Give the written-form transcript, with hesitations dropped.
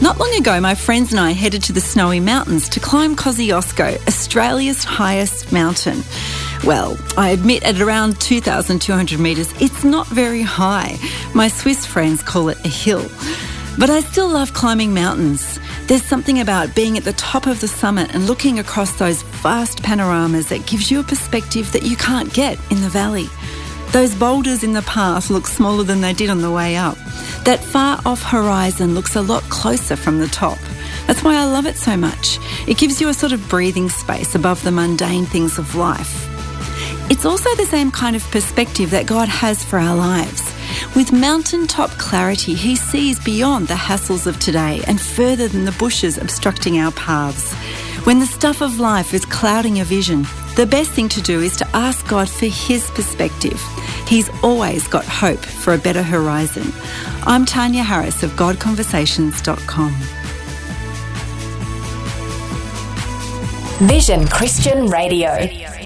Not long ago, my friends and I headed to the Snowy Mountains to climb Kosciuszko, Australia's highest mountain. Well, I admit at around 2,200 metres, it's not very high. My Swiss friends call it a hill. But I still love climbing mountains. There's something about being at the top of the summit and looking across those vast panoramas that gives you a perspective that you can't get in the valley. Those boulders in the path look smaller than they did on the way up. That far-off horizon looks a lot closer from the top. That's why I love it so much. It gives you a sort of breathing space above the mundane things of life. It's also the same kind of perspective that God has for our lives. With mountaintop clarity, He sees beyond the hassles of today and further than the bushes obstructing our paths. When the stuff of life is clouding your vision, the best thing to do is to ask God for His perspective. He's always got hope for a better horizon. I'm Tanya Harris of GodConversations.com. Vision Christian Radio.